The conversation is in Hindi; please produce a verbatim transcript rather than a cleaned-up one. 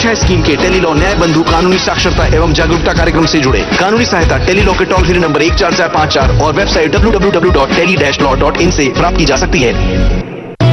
सुरक्षा स्कीम के टेलीलॉ न्याय बंधु कानूनी साक्षरता एवं जागरूकता कार्यक्रम से जुड़े। कानूनी सहायता टेलीलॉ के टोल फ्री नंबर एक चार चार पाँच चार और website W W W dot tele dash law dot in से प्राप्त की जा सकती है।